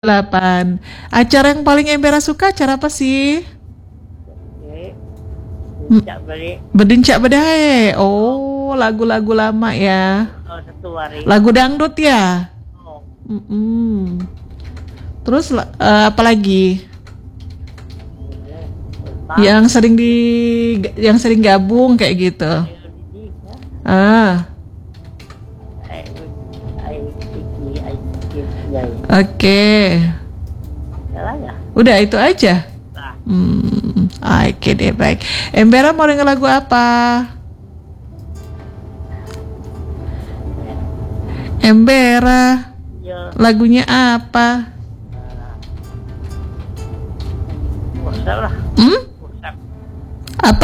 8. Acara yang paling Embera suka acara apa sih? Bencak balik. Bedencak bedae. Oh, lagu-lagu lama ya. Satu hari. Lagu dangdut ya. Oh, Mm-mm. Terus apa lagi? Yang sering gabung kayak gitu. Ah, oke. Udah itu aja. Oke deh, baik. Embera mau denger lagu apa? Embera, lagunya apa? Apa?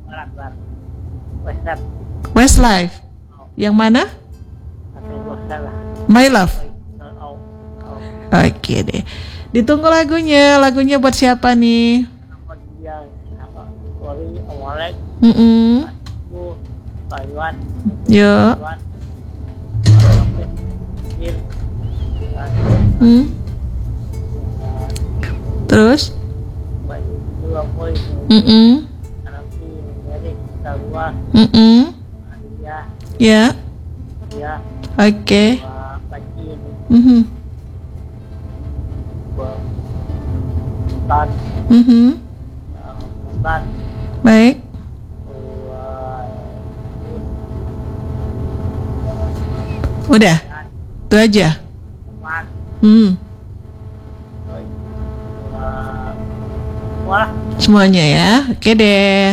Westlife. Yang mana? My Love. Oke deh. Ditunggu lagunya. Lagunya buat siapa nih? Yo. Terus? Ya. Oke. Baik. Udah. Itu aja. Semuanya ya. Oke deh.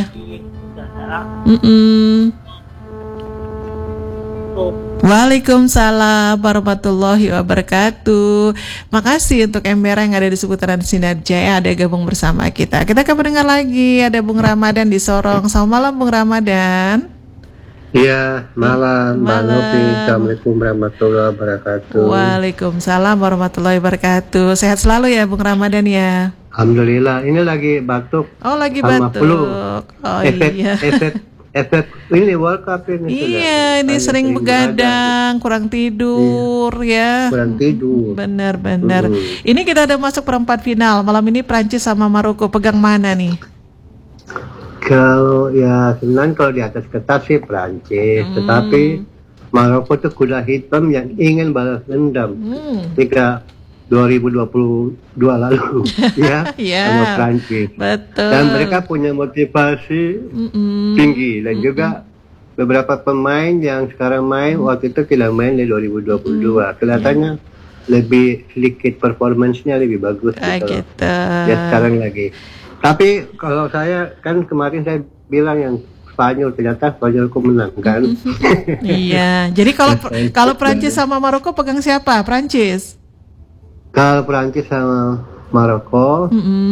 Waalaikumsalam warahmatullahi wabarakatuh. Makasih untuk Embera yang ada di seputaran Sinar Jaya ada gabung bersama kita. Kita akan mendengar lagi ada Bung Ramadan di Sorong. Selamat malam Bung Ramadan. Iya, malam Mbak Novi. Assalamualaikum warahmatullahi wabarakatuh. Waalaikumsalam warahmatullahi wabarakatuh. Sehat selalu ya Bung Ramadan ya. Alhamdulillah. Ini lagi batuk. Oh lagi sama batuk. Flu. Oh efek, iya. efek ini World Cup ini. Iya, ini sering begadang, kurang tidur ya. Kurang tidur. Benar-benar. Ini kita udah masuk perempat final. Malam ini Prancis sama Maroko. Pegang mana nih? Kalau ya sebenarnya kalau di atas kertas sih Prancis, tetapi Maroko tuh kuda hitam yang ingin balas dendam ketika 2022 lalu ya sama Prancis. Betul. Dan mereka punya motivasi tinggi dan juga beberapa pemain yang sekarang main waktu itu tidak main di 2022 kelihatannya lebih sedikit performance-nya lebih bagus gitu. Ya sekarang lagi. Tapi kalau saya kan kemarin saya bilang yang Spanyol ternyata Spanyolku menang kan. Iya. Jadi kalau Prancis sama Maroko pegang siapa? Prancis. Kalau Prancis sama Maroko,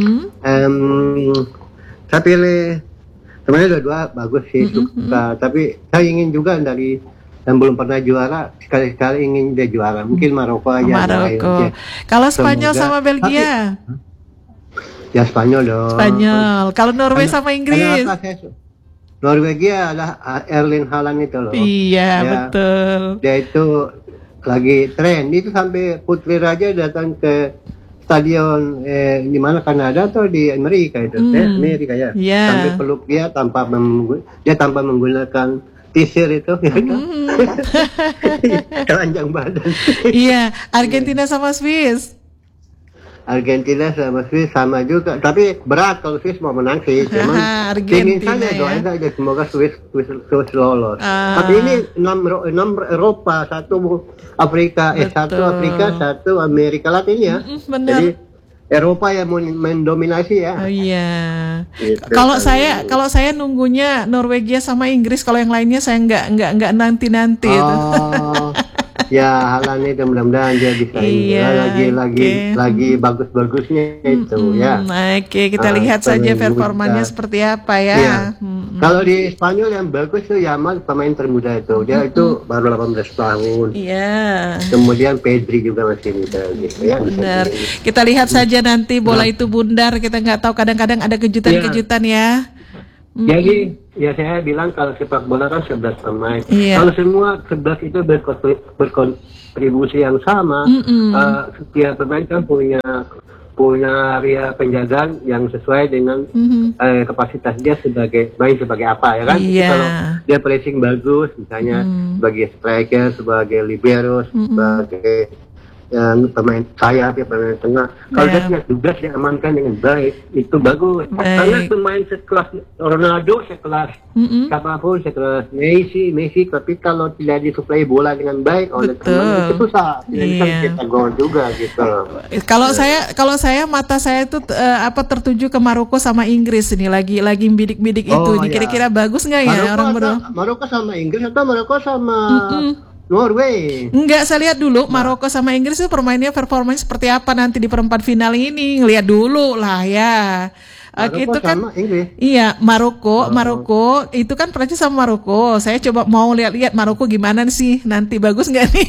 saya pilih sebenarnya dua-dua bagus sih suka. Tapi saya ingin juga dari yang belum pernah juara sekali-sekali ingin dia juara. Mungkin Maroko aja. Maroko. Kalau Spanyol sama Belgia? Ya Spanyol dong. Spanyol. Kalau Norway sama Inggris? Norwegia adalah Erling Haaland itu loh. Iya betul. Dia itu lagi tren. Itu sampai Putri Raja datang ke stadion di mana Kanada atau di Amerika itu? Amerika ya. Sampai peluk dia tanpa menggunakan t-shirt itu. Telanjang badan. Iya. Argentina sama Swiss. Argentina sama Swiss sama juga, tapi berat kalau Swiss mau menang sih. Cuman ingin saja doain saja semoga Swiss lolos. Tapi ini 6 Eropa, 1 Afrika, 1 Afrika, 1 Amerika Latin ya. Jadi Eropa yang mendominasi ya. Oh iya. Gitu, kalau saya nunggunya Norwegia sama Inggris, kalau yang lainnya saya nggak nanti. Ya Haaland itu mudah-mudahan dia bisa lagi bagus-bagusnya itu ya. Oke, kita lihat saja performanya seperti apa ya. Iya. Kalau di Spanyol yang bagus tuh Yamal pemain termuda itu. Dia itu baru 18 tahun. Iya. Kemudian Pedri juga masih muda gitu ya. Benar. Kita lihat saja nanti bola itu bundar, kita nggak tahu kadang-kadang ada kejutan-kejutan ya. Jadi ya saya bilang kalau sepak bola kan 11 pemain. Iya. Kalau semua 11 itu berkontribusi yang sama, setiap pemain kan punya area penjagaan yang sesuai dengan kapasitas dia sebagai apa ya kan. Iya. Kalau dia pressing bagus, misalnya sebagai striker, sebagai libero, sebagai yang pemain sayap ya, pemain tengah. Kalau dia punya tugas yang amankan dengan baik, itu bagus. Karena pemain sekelas Ronaldo, sekelas siapapun, sekelas Messi, tapi kalau tidak disuplai bola dengan baik oleh teman, itu susah. Tidak bisa kita gol juga gitu. Kalau saya mata saya itu tertuju ke Maroko sama Inggris ini lagi bidik-bidik itu. Ini kira-kira bagus nggak ya orang berdua? Maroko sama Inggris atau Maroko sama Norway? Enggak, saya lihat dulu Maroko sama Inggris itu performanya seperti apa nanti di perempat final ini. Ngelihat dulu lah ya. Itu kan Inggris. Iya, Maroko itu kan Prancis sama Maroko. Saya coba mau lihat Maroko gimana sih nanti, bagus nggak nih?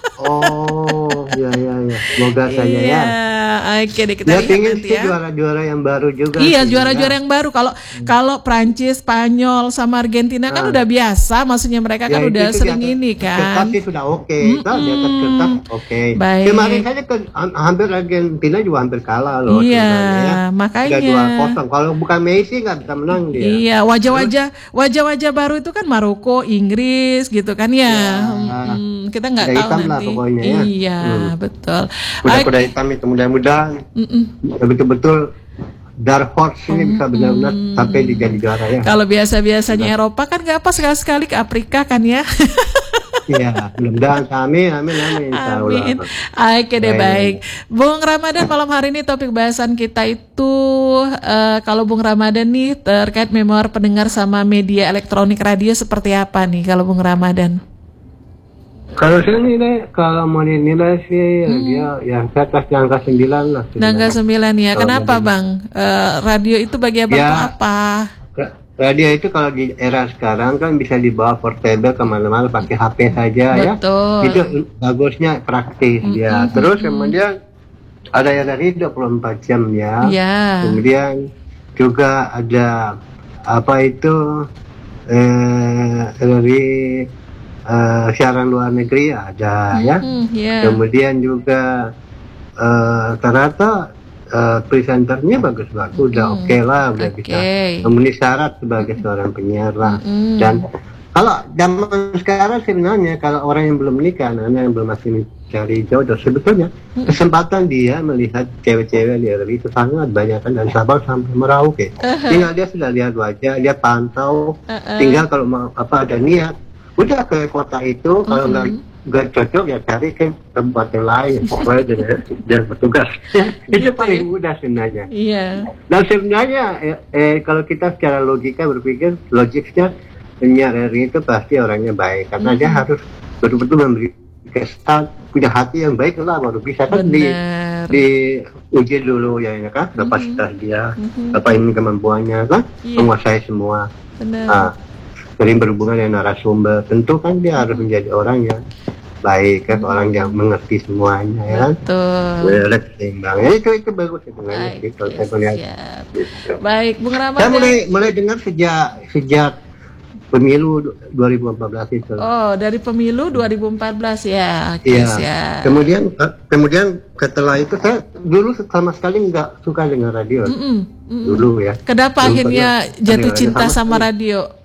Oh, ya. Semoga saja ya. Oke deh, kita lihat nanti ya. Juara-juara yang baru juga. Iya, juara-juara yang baru. Kalau Prancis, Spanyol sama Argentina kan udah biasa, maksudnya mereka kan udah sering ini kan. Kertas sudah oke. Di atas kertas oke. Kemarin saja hampir Argentina juga hampir kalah loh. Iya, makanya. Sudah 2-0. Kalau bukan Messi nggak bisa menang dia. Iya, wajah-wajah baru itu kan Maroko, Inggris gitu kan ya. Kita nggak tahu nanti. Pokoknya, ya. Iya, betul. Kuda-kuda hitam itu mudah-mudahan betul-betul Dark Horse ini bisa benar-benar sampai jadi juara ya. Kalau biasa-biasanya Eropa kan nggak apa, sekali-sekali ke Afrika kan ya. Iya, mudah-mudahan. Amin. Oke deh, baik. Bung Ramadan, malam hari ini topik bahasan kita itu kalau Bung Ramadan nih terkait memori pendengar sama media elektronik radio seperti apa nih kalau Bung Ramadan? Kalau saya nilai, kalau mau dinilai sih dia yang saya kasih angka 9 lah. Angka 9 ya. Kenapa Bang? Radio itu bagi Abang itu apa? Radio itu kalau di era sekarang kan bisa dibawa portable kemana-mana pakai HP saja. Betul. Ya. Itu bagusnya praktis ya. Terus kemudian ada yang dari 24 jam ya. Kemudian juga ada dari siaran luar negeri ada ya. Kemudian juga ternyata presenternya bagus-bagus, udah oke lah, udah bisa memenuhi syarat sebagai seorang penyiar lah. Dan kalau zaman sekarang sebenarnya kalau orang yang belum menikah, anak yang belum masih mencari jodoh, sebetulnya kesempatan dia melihat cewek-cewek lihat itu sangat banyak kan, dan Sabang sampai Merauke. Tinggal dia sudah lihat wajah, dia pantau, tinggal kalau mau ada niat udah ke kota itu, kalau nggak cocok ya cari ke tempat yang lain, pokoknya dan petugas. Itu paling mudah sebenarnya. Iya. Dan sebenarnya kalau kita secara logika berpikir, logiknya penyiar itu pasti orangnya baik, karena dia harus betul-betul memberi kesan, punya hati yang baik lah, baru bisa kan diuji dulu ya kan, kapasitas dia, apa ini kemampuannya kan, menguasai semua. Sering berhubungan dengan narasumber, tentu kan dia harus menjadi orang yang baik kan, orang yang mengerti semuanya ya kan. Betul. Seimbang. Ya, itu bagus itu kan. Gitu, saya melihat. Gitu. Baik, Bung Ramadan. Saya mulai dengar sejak pemilu 2014 itu. Oh, dari pemilu 2014 ya. Iya. Kemudian setelah itu saya dulu sama sekali nggak suka dengan radio. Dulu ya. Kenapa akhirnya jatuh cinta sama radio?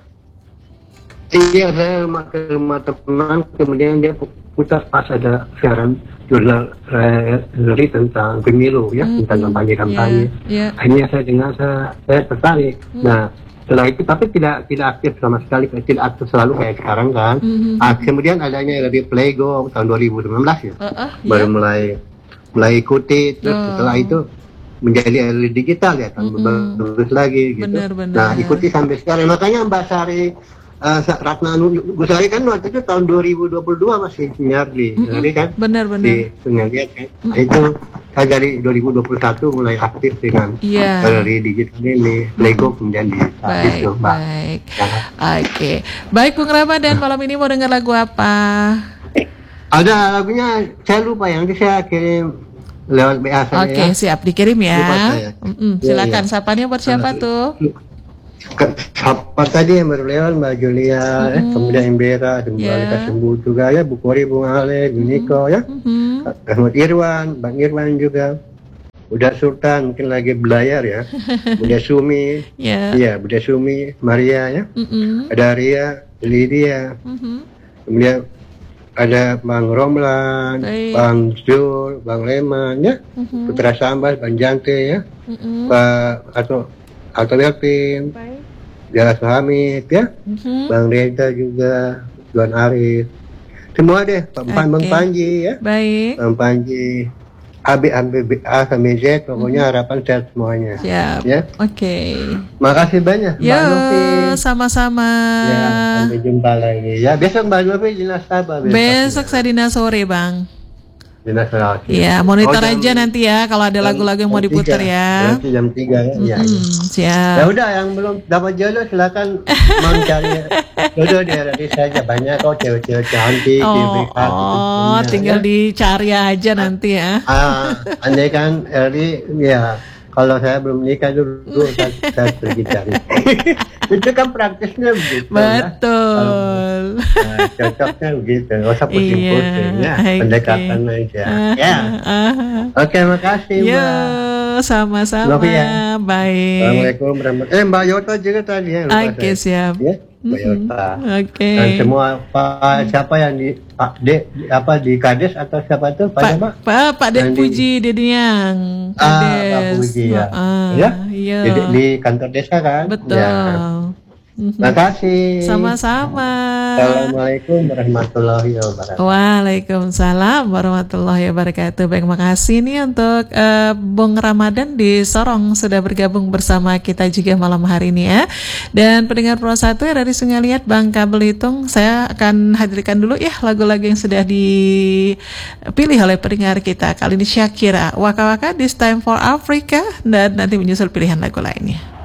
Iya, saya ke rumah teman, kemudian dia putar pas ada siaran jurnal tentang pemilu ya, tentang kampanye. Akhirnya saya dengar, saya tertarik. Nah, setelah itu tapi tidak aktif sama sekali, tidak aktif selalu kayak sekarang kan. Kemudian adanya Radio Playgo tahun 2019 ya, baru mulai ikuti. Terus setelah itu menjadi LED digital ya, kan bagus lagi gitu. Nah, ikuti sampai sekarang. Makanya Mbak Sari Ratna Gusari kan waktu itu tahun 2022 masih penyiar di kan. Benar. Di penyiar kan. Itu saya dari 2021 mulai aktif dengan dari digital ini, Lego kemudian di itu, Mbak. Baik. Oke. Baik, Bung Ramadan, malam ini mau dengar lagu apa? Ada lagunya, saya lupa, yang saya kirim lewat WA saya. Oke, siap dikirim ya. Silakan. Sapanya buat siapa tuh? Siapa tadi yang baru lewat, Mbak Julia, kemudian Embera, Sembuh Sembuh juga ya, Bu Kori, Bung Ale, Bu Niko ya, Ahmad Irwan, Bang Irwan juga, Buda Sultan mungkin lagi belayar ya, Buda Sumi, iya Buda Sumi, Maria ya, ada Ria, Lydia, kemudian ada Bang Romlan, Bang Zul, Bang Leman ya, Putra Sambas, Bang Jante ya, Pak Atau Melvin, Jalas Hamid ya, Bang Reza juga, Tuan Arif, semua deh, Bang Panji ya, Bang Panji, A sampai Z, pokoknya harapan sehat semuanya. Siap. Ya. Oke. Makasih banyak, Mbak Novi. Sama-sama. Ya, sampai jumpa lagi. Ya, besok Mbak Novi di Nasabah. Besok saya di sore, Bang. Di Nasabah. Iya, monitor aja nanti ya kalau ada lagu-lagu yang mau diputar ya. Nanti jam 3 ya. Siap. Ya udah, yang belum dapat jodoh silakan mencari jodoh di RRI saja, banyak kok cewek-cewek cantik. Tinggal dicari aja nanti ya. Andai kan RRI ya, kalau saya belum nikah dulu saya pergi cari. Itu kan praktisnya begitu. Betul. Cocoknya begitu, nggak usah pusing-pusing ya, pendekatan aja. Ya. Oke, makasih Mbak. Sama-sama. Ya. Baik. Assalamualaikum warahmatullahi. Mbak Yota juga tadi ya. Oke, siap. Ya, Mbak Yota. Oke. Dan semua siapa yang di Kades atau siapa tuh Pak Dek Puji Dediang. Pak Puji ya. Iya. Di kantor desa kan? Betul. Ya. Makasih. Sama-sama. Assalamualaikum warahmatullahi wabarakatuh. Waalaikumsalam warahmatullahi wabarakatuh. Baik, makasih nih untuk Bung Ramadan di Sorong sudah bergabung bersama kita juga malam hari ini ya. Dan pendengar Pro 1 dari Sungai Liat, Bangka Belitung, saya akan hadirkan dulu ya lagu-lagu yang sudah dipilih oleh pendengar kita. Kali ini Shakira, Waka Waka, This Time for Africa, dan nanti menyusul pilihan lagu lainnya.